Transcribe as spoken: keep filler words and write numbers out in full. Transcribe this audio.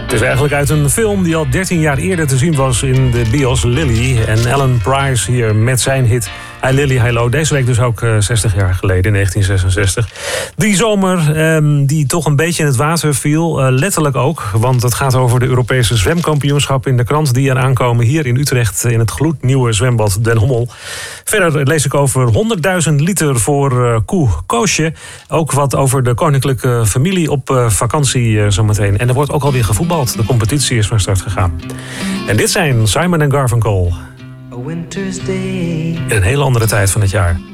Het is eigenlijk uit een film die al dertien jaar eerder te zien was in de bios, Lily. En Alan Price hier met zijn hit Hi Lily, Hello. Deze week dus ook uh, zestig jaar geleden, in negentien zesenzestig. Die zomer um, die toch een beetje in het water viel. Uh, letterlijk ook, want het gaat over de Europese zwemkampioenschap in de krant die eraan komen hier in Utrecht in het gloednieuwe zwembad Den Hommel. Verder lees ik over honderdduizend liter voor uh, koe Koosje. Ook wat over de koninklijke familie op uh, vakantie uh, zometeen. En er wordt ook alweer gevoetbald. De competitie is van start gegaan. En dit zijn Simon en Garfunkel. A winter's day. In een hele andere tijd van het jaar.